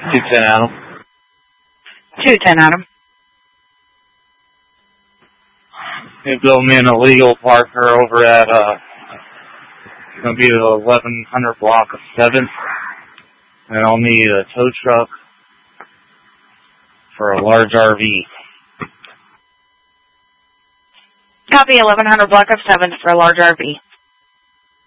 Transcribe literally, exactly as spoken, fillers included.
two ten Adam. two ten Adam. They build me an illegal parker over at, uh, it's going to be the eleven hundred block of seventh. And I'll need a tow truck for a large R V. Copy eleven hundred block of seventh for a large R V.